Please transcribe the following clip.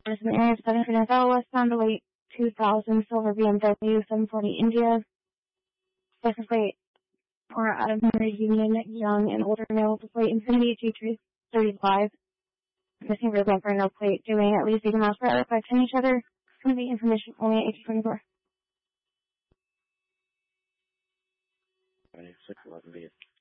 There's an area of 700 NFL westbound to late 2000 silver BMW 740 India. License plate or out of memory Union, young and older male with plate Infinity G335. Missing rear bumper, no plate, doing at least 80 miles per hour, 510 each other. Going to be information only at 1824. 2611B.